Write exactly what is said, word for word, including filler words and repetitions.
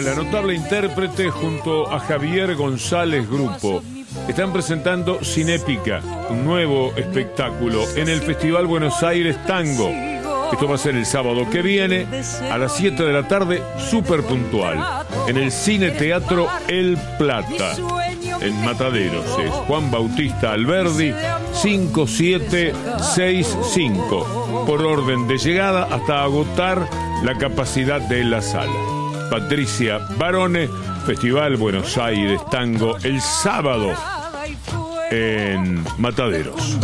Bueno, la notable intérprete junto a Javier González Grupo están presentando Cinépica, un nuevo espectáculo en el Festival Buenos Aires Tango. Esto va a ser el sábado que viene a las siete de la tarde, súper puntual, en el Cine Teatro El Plata, en Mataderos. Es Juan Bautista Alberdi, cinco siete seis cinco, por orden de llegada hasta agotar la capacidad de la sala. Patricia Barone, Festival Buenos Aires Tango, el sábado en Mataderos.